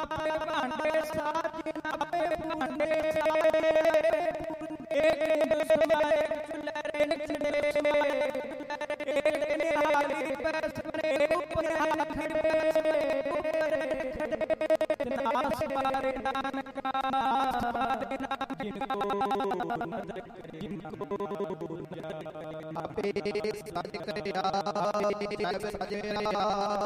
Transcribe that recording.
ਆਪੇ ਭਾਂਡੇ ਸਾਜ ਆਪੇ ਭਾਂਡੇ ਇੱਕ ਸਵਾਏ ਚੁਲਰੇ ਨਿਕੜੇ ਇੱਕ ਨਿਹਾਲੀ ਪੈਸਨੇ ਉੱਪਰ ਖੜੇ ਨਾਸ ਬਾਰੇ ਨਾਨਕਾ ਸਾਡੇ ਨਾਮ ਜਿनको ਨਦਰ ਜਿनको ਆਪੇ ਸਜ ਕਰਿਆ ਜਗ ਸਜਿਆ